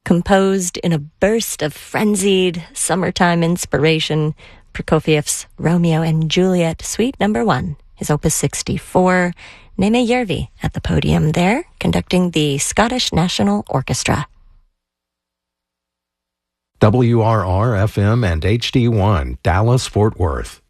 Composed in a burst of frenzied summertime inspiration, Prokofiev's Romeo and Juliet Suite No. 1, his Opus 64, Neme Järvi at the podium there, conducting the Scottish National Orchestra. WRR-FM and HD1, Dallas, Fort Worth.